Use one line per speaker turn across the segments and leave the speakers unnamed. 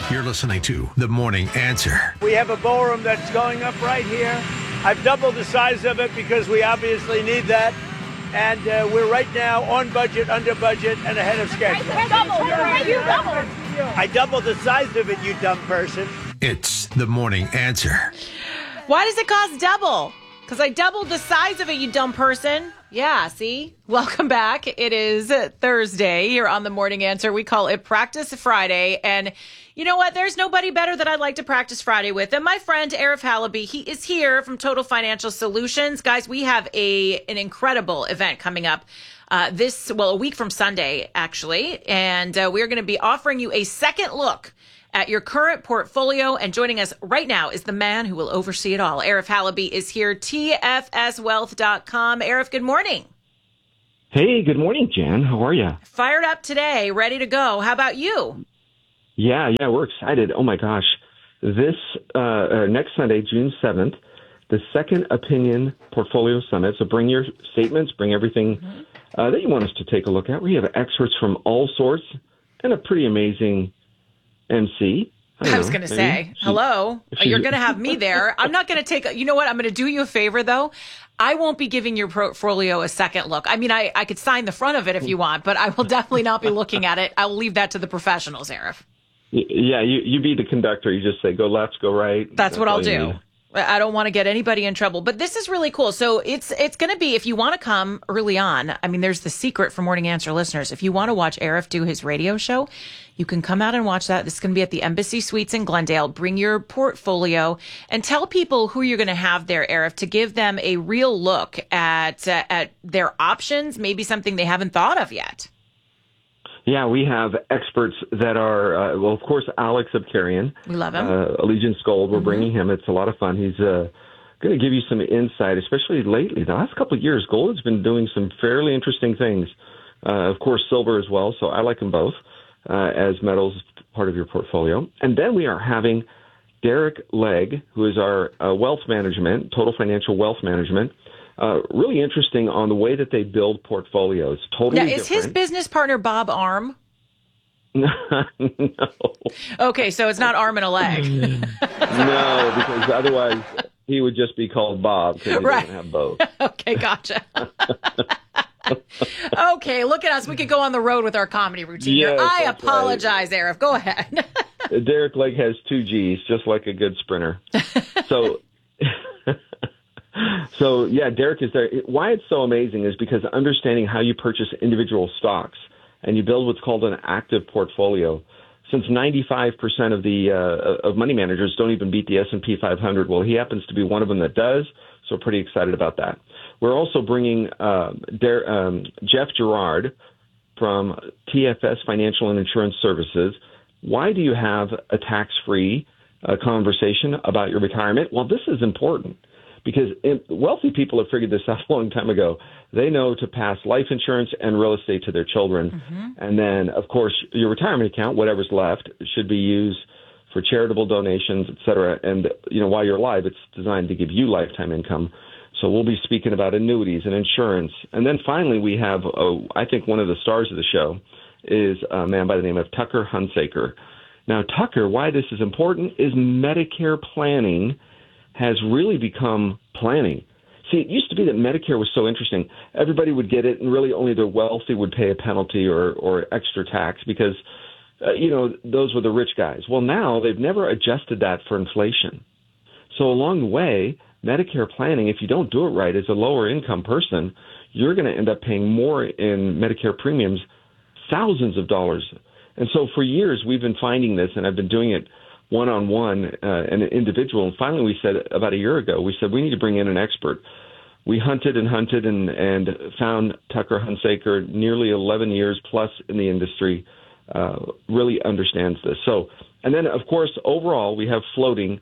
You're listening to The Morning Answer.
We have a ballroom that's going up right here. I've doubled the size of it because we obviously need that. And we're right now on budget, under budget, and ahead of schedule. I doubled the size of it, you dumb person.
It's The Morning Answer.
Why does it cost double? Because I doubled the size of it, you dumb person. Yeah, see? Welcome back. It is Thursday here on The Morning Answer. We call it Practice Friday. And you know what? There's nobody better that I'd like to practice Friday with than my friend Arif Halaby. He is here from Total Financial Solutions. Guys, we have an incredible event coming up a week from Sunday, actually. And we're going to be offering you a second look at your current portfolio. And joining us right now is the man who will oversee it all. Arif Halaby is here, tfswealth.com. Arif, good morning.
Hey, good morning, Jan. How are you?
Fired up today, ready to go. How about you?
Yeah, we're excited. Oh, my gosh. This next Sunday, June 7th, the Second Opinion Portfolio Summit. So bring your statements, bring everything that you want us to take a look at. We have experts from all sorts and a pretty amazing MC.
I was going to say, hello, you're going to have me there. I'm not going to take, you know what? I'm going to do you a favor, though. I won't be giving your portfolio a second look. I mean, I could sign the front of it if you want, but I will definitely not be looking at it. I will leave that to the professionals, Arif.
Yeah, you be the conductor. You just say, go left, go right.
That's what I'll do. I don't want to get anybody in trouble, but this is really cool. So it's going to be, if you want to come early on, I mean, there's the secret for Morning Answer listeners. If you want to watch Arif do his radio show, you can come out and watch that. This is going to be at the Embassy Suites in Glendale. Bring your portfolio and tell people who you're going to have there, Arif, to give them a real look at their options, maybe something they haven't thought of yet.
Yeah, we have experts that are, of course, Alex Abkarian.
We love him.
Allegiance Gold, we're bringing him. It's a lot of fun. He's going to give you some insight, especially lately. The last couple of years, gold has been doing some fairly interesting things. Of course, silver as well, so I like them both as metals, part of your portfolio. And then we are having Derek Legg, who is our wealth management, Total Financial Wealth Management. Really interesting on the way that they build portfolios. Totally different.
Is his business partner Bob Arm?
No.
Okay, so it's not arm and a leg.
No, because otherwise he would just be called Bob because he doesn't have both.
Okay, gotcha. Okay, look at us. We could go on the road with our comedy routine here. I apologize, right. Arif. Go ahead.
Derek Legg has 2 G's, just like a good sprinter. So, yeah, Derek is there. Why it's so amazing is because understanding how you purchase individual stocks and you build what's called an active portfolio. Since 95% of the of money managers don't even beat the S&P 500, well, he happens to be one of them that does, so we're pretty excited about that. We're also bringing Jeff Gerard from TFS Financial and Insurance Services. Why do you have a tax-free conversation about your retirement? Well, this is important. Because wealthy people have figured this out a long time ago. They know to pass life insurance and real estate to their children. Mm-hmm. And then, of course, your retirement account, whatever's left, should be used for charitable donations, et cetera. And, while you're alive, it's designed to give you lifetime income. So we'll be speaking about annuities and insurance. And then finally, we have, I think one of the stars of the show is a man by the name of Tucker Hunsaker. Now, Tucker, why this is important is Medicare planning has really become planning. See, it used to be that Medicare was so interesting. Everybody would get it, and really only the wealthy would pay a penalty or extra tax because, those were the rich guys. Well, now they've never adjusted that for inflation. So along the way, Medicare planning, if you don't do it right as a lower income person, you're going to end up paying more in Medicare premiums, thousands of dollars. And so for years, we've been finding this, and I've been doing it one-on-one, an individual. And finally, we said about a year ago, we said we need to bring in an expert. We hunted and found Tucker Hunsaker, nearly 11 years plus in the industry, really understands this. So, and then, of course, overall, we have floating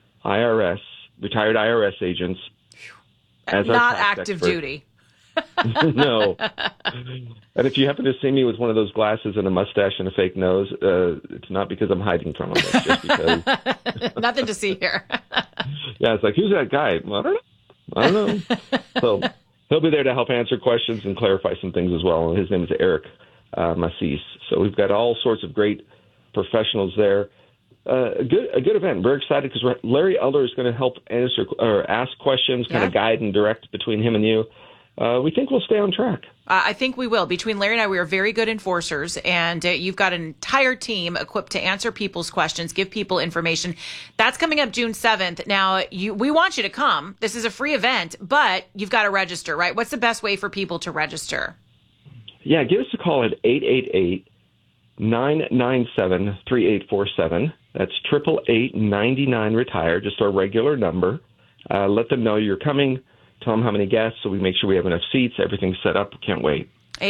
retired IRS agents as our
not
tax
active
expert.
duty.
No. And if you happen to see me with one of those glasses and a mustache and a fake nose, it's not because I'm hiding from them. It's just because...
Nothing to see here.
Yeah, it's like, who's that guy? Well, I don't know. So he'll be there to help answer questions and clarify some things as well. His name is Eric Massis. So we've got all sorts of great professionals there. a good event. We're excited because Larry Elder is going to help answer or ask questions, kind of guide and direct between him and you. We think we'll stay on track.
I think we will. Between Larry and I, we are very good enforcers, and you've got an entire team equipped to answer people's questions, give people information. That's coming up June 7th. Now, we want you to come. This is a free event, but you've got to register, right? What's the best way for people to register?
Yeah, give us a call at 888-997-3847. That's 888-99-RETIRE, just our regular number. Let them know you're coming. Tell them how many guests so we make sure we have enough seats. Everything's set up. Can't wait.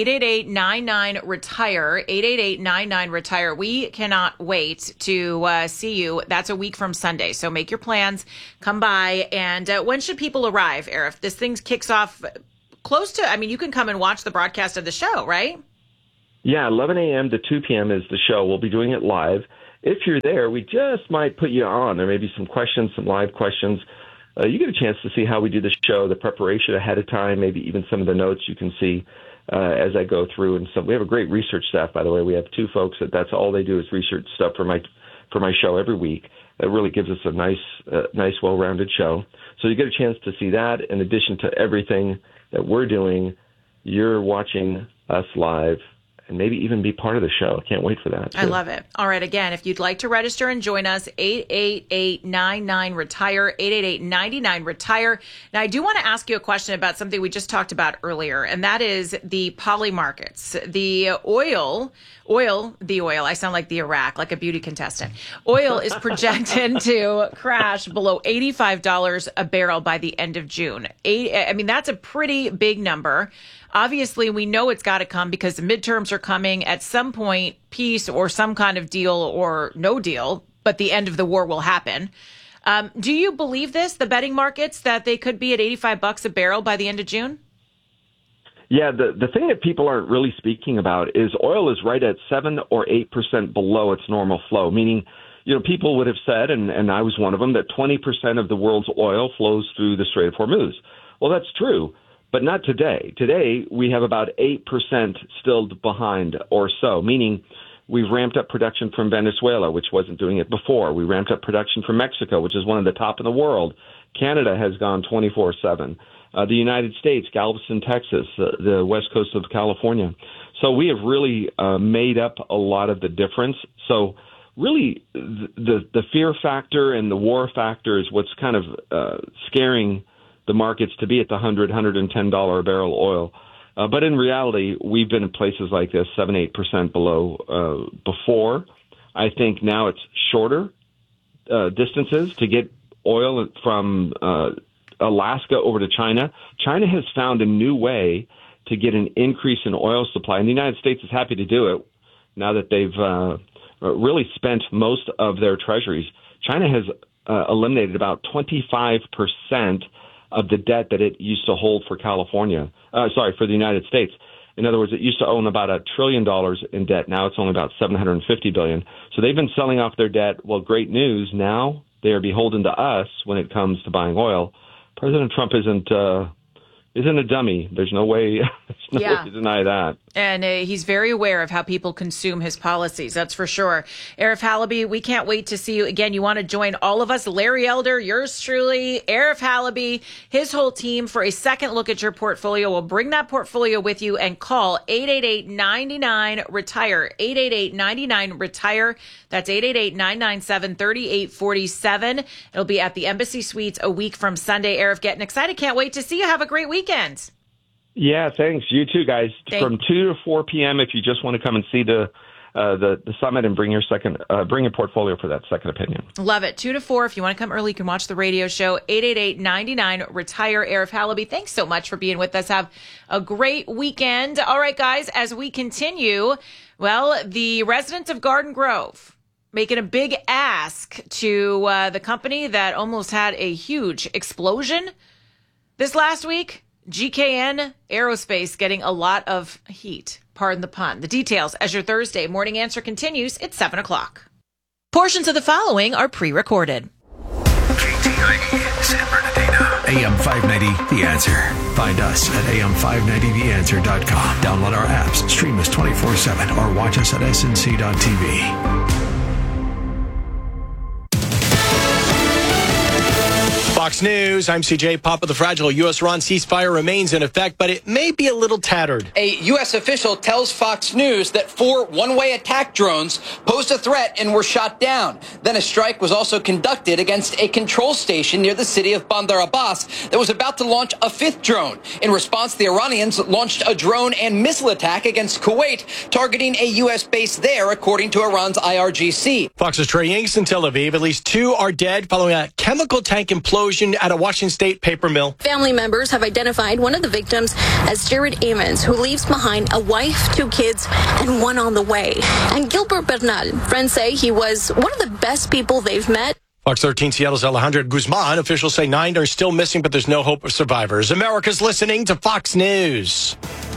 888-99-RETIRE, 888-99-RETIRE. We cannot wait to see you. That's a week from Sunday. So make your plans. Come by. And when should people arrive, Arif? This thing kicks off close to, you can come and watch the broadcast of the show, right?
Yeah, 11 a.m. to 2 p.m. is the show. We'll be doing it live. If you're there, we just might put you on. There may be some questions, some live questions. You get a chance to see how we do the show, the preparation ahead of time, maybe even some of the notes you can see as I go through. And so we have a great research staff, by the way. We have two folks that's all they do is research stuff for my show every week. That really gives us a nice, well-rounded show. So you get a chance to see that. In addition to everything that we're doing, you're watching us live and maybe even be part of the show. I can't wait for that, too.
I love it. All right. Again, if you'd like to register and join us, 888-99-RETIRE, 888-99-RETIRE. Now, I do want to ask you a question about something we just talked about earlier, and that is the poly markets. The oil, I sound like the Iraq, like a beauty contestant. Oil is projected to crash below $85 a barrel by the end of June. That's a pretty big number. Obviously, we know it's got to come because the midterms are coming. At some point, peace or some kind of deal or no deal, but the end of the war will happen. Do you believe this, the betting markets, that they could be at $85 a barrel by the end of June?
Yeah, the thing that people aren't really speaking about is oil is right at 7 or 8% below its normal flow, meaning, people would have said, and I was one of them, that 20% of the world's oil flows through the Strait of Hormuz. Well, that's true. But not today. Today, we have about 8% still behind or so, meaning we've ramped up production from Venezuela, which wasn't doing it before. We ramped up production from Mexico, which is one of the top in the world. Canada has gone 24/7. The United States, Galveston, Texas, the west coast of California. So we have really made up a lot of the difference. So really the fear factor and the war factor is what's kind of scaring the markets to be at the $100, $110 a barrel oil. But in reality, we've been in places like this, 7, 8% below before. I think now it's shorter distances to get oil from Alaska over to China. China has found a new way to get an increase in oil supply, and the United States is happy to do it now that they've really spent most of their treasuries. China has eliminated about 25% of the debt that it used to hold for for the United States. In other words, it used to own about $1 trillion in debt. Now it's only about $750 billion. So they've been selling off their debt. Well, great news. Now they are beholden to us when it comes to buying oil. President Trump isn't a dummy. There's no way to deny that.
And he's very aware of how people consume his policies. That's for sure. Arif Halaby, we can't wait to see you again. You want to join all of us, Larry Elder, yours truly, Arif Halaby, his whole team for a second look at your portfolio. We'll bring that portfolio with you and call 888-99-RETIRE, 888-99-RETIRE. That's 888-997-3847. It'll be at the Embassy Suites a week from Sunday. Arif, getting excited. Can't wait to see you. Have a great weekend.
Yeah, thanks. You too, guys. From 2 to 4 p.m. if you just want to come and see the summit and bring your portfolio for that second opinion.
Love it. 2 to 4. If you want to come early, you can watch the radio show. 888-99-RETIRE. Arif Halaby, thanks so much for being with us. Have a great weekend. All right, guys, as we continue, the residents of Garden Grove making a big ask to the company that almost had a huge explosion this last week. GKN Aerospace getting a lot of heat. Pardon the pun. The details as your Thursday morning answer continues at 7 o'clock. Portions of the following are pre-recorded.
KTIE San Bernardino. AM 590, The Answer. Find us at am590theanswer.com. Download our apps, stream us 24/7, or watch us at snc.tv.
Fox News, I'm CJ. Papa the Fragile. U.S.-Iran ceasefire remains in effect, but it may be a little tattered.
A U.S. official tells Fox News that 4 one-way attack drones posed a threat and were shot down. Then a strike was also conducted against a control station near the city of Bandar Abbas that was about to launch a 5th drone. In response, the Iranians launched a drone and missile attack against Kuwait, targeting a U.S. base there, according to Iran's IRGC.
Fox's Trey Yanks in Tel Aviv. At least 2 are dead following a chemical tank implosion at a Washington State paper mill.
Family members have identified one of the victims as Jared Amons, who leaves behind a wife, 2 kids, and 1 on the way. And Gilbert Bernal, friends say he was one of the best people they've met.
Fox 13 Seattle's Alejandro Guzman. Officials say 9 are still missing, but there's no hope of survivors. America's listening to Fox News.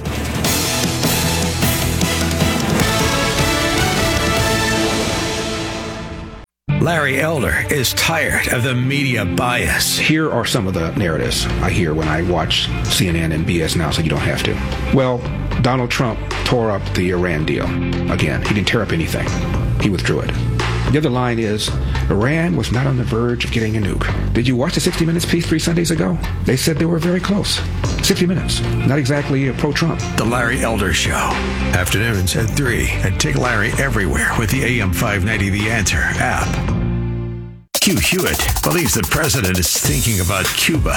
Larry Elder is tired of the media bias.
Here are some of the narratives I hear when I watch CNN and BS Now, so you don't have to. Well, Donald Trump tore up the Iran deal. Again, he didn't tear up anything. He withdrew it. The other line is, Iran was not on the verge of getting a nuke. Did you watch the 60 Minutes piece 3 Sundays ago? They said they were very close. 60 Minutes. Not exactly pro-Trump.
The Larry Elder Show. Afternoons at 3. And take Larry everywhere with the AM 590 The Answer app. Hugh Hewitt believes the president is thinking about Cuba.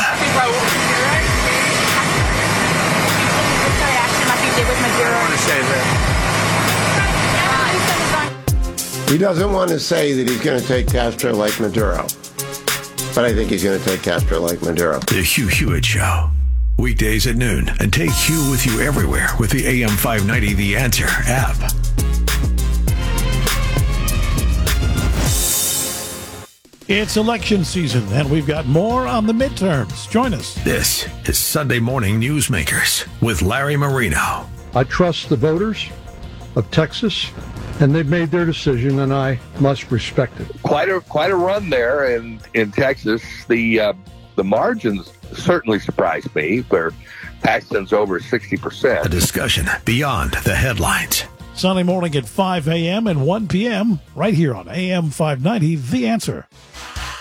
He doesn't want to say that he's going to take Castro like Maduro, but I think he's going to take Castro like Maduro.
The Hugh Hewitt Show. Weekdays at noon. And take Hugh with you everywhere with the AM 590 The Answer app.
It's election season, and we've got more on the midterms. Join us.
This is Sunday Morning Newsmakers with Larry Marino.
I trust the voters of Texas, and they've made their decision, and I must respect it.
Quite a run there in Texas. The margins certainly surprised me, where Paxton's over 60%.
A discussion beyond the headlines.
Sunday morning at 5 a.m. and 1 p.m. right here on AM 590, The Answer.